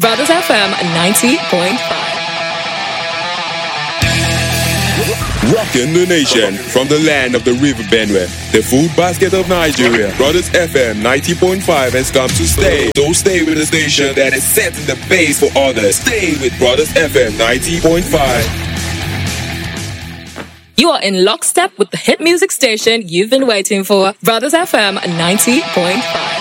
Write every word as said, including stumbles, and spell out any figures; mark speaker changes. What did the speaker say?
Speaker 1: Brothers F M ninety point five.
Speaker 2: Rocking the nation from the land of the River Benue, the food basket of Nigeria. Brothers F M ninety point five has come to stay. So stay with the station that is setting the pace for others. Stay with Brothers F M ninety point five.
Speaker 1: You are in lockstep with the hit music station you've been waiting for. Brothers F M ninety point five.